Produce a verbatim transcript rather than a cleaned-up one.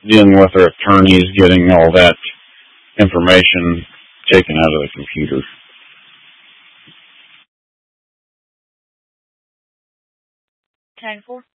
dealing with their attorneys, getting all that information taken out of the computer. ten four.